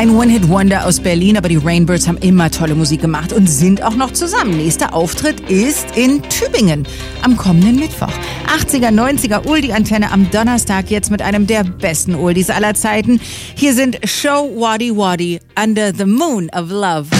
Ein One-Hit-Wonder aus Berlin, aber die Rainbirds haben immer tolle Musik gemacht und sind auch noch zusammen. Nächster Auftritt ist in Tübingen am kommenden Mittwoch. 80er, 90er Oldie-Antenne am Donnerstag, jetzt mit einem der besten Oldies aller Zeiten. Hier sind Show Waddy Waddy, Under the Moon of Love.